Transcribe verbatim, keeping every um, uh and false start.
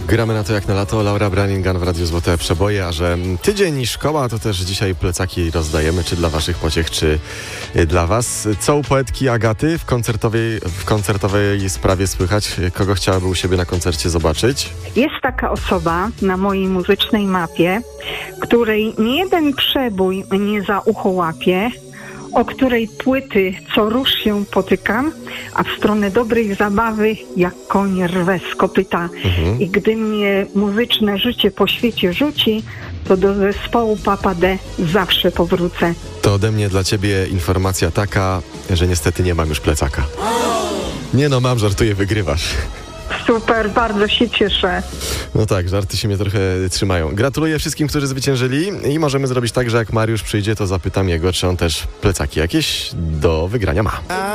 Gramy na to jak na lato. Laura Branigan w Radiu Złote Przeboje, a że tydzień i szkoła, to też dzisiaj plecaki rozdajemy, czy dla waszych pociech, czy dla was. Co u poetki Agaty w koncertowej, w koncertowej sprawie słychać? Kogo chciałaby u siebie na koncercie zobaczyć? Jest taka osoba na mojej muzycznej mapie, której nie jeden przebój mnie za ucho łapie, o której płyty co rusz się potykam, a w stronę dobrej zabawy jak koń rwę z kopyta. Mhm. I gdy mnie muzyczne życie po świecie rzuci, to do zespołu Papa D zawsze powrócę. To ode mnie dla ciebie informacja taka, że niestety nie mam już plecaka. Nie no, mam, żartuję, wygrywasz. Super, bardzo się cieszę. No tak, żarty się mnie trochę trzymają. Gratuluję wszystkim, którzy zwyciężyli i możemy zrobić tak, że jak Mariusz przyjdzie, to zapytam jego, czy on też plecaki jakieś do wygrania ma.